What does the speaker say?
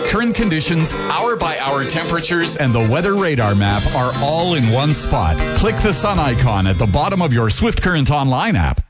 Current conditions, hour-by-hour temperatures, and the weather radar map are all in one spot. Click the sun icon at the bottom of your Swift Current Online app.